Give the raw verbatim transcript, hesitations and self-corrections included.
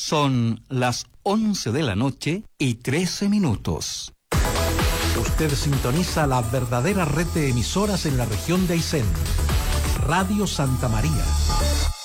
Son las once de la noche y trece minutos. Usted sintoniza la verdadera red de emisoras en la región de Aysén. Radio Santa María.